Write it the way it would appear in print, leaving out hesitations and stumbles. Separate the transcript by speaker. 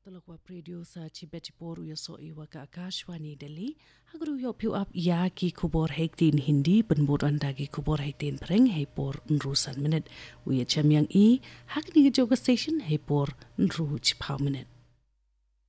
Speaker 1: Tolokwa radio sa Chibetipor uyoso iwa ka Akashwani Delhi. Hagru yo piu up ya ki kubor hektin Hindi penbur andagi kubor hektin preng hepor nrusan minute. Uya chamyang i hagni joga station hepor nru chipau minute.